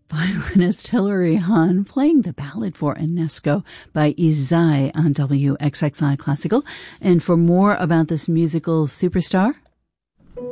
Violinist Hilary Hahn playing the ballad for Enesco by Izai on WXXI Classical. And for more about this musical superstar,